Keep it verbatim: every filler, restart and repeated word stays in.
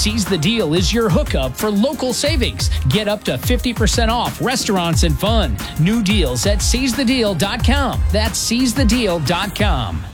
Seize the Deal is your hookup for local savings. Get up to fifty percent off restaurants and fun. New deals at seize the deal dot com. That's seize the deal dot com.